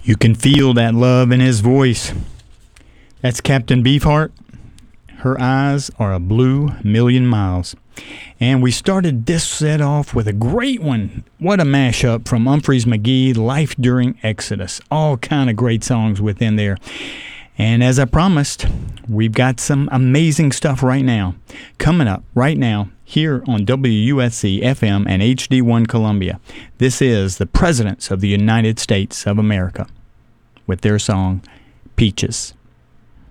You can feel that love in his voice. That's Captain Beefheart. Her eyes are a blue million miles. And we started this set off with a great one. What a mashup from Umphrey's McGee, Life During Exodus. All kind of great songs within there. And as I promised, we've got some amazing stuff right now. Coming up right now here on WUSC FM and HD1 Columbia. This is the Presidents of the United States of America with their song, Peaches.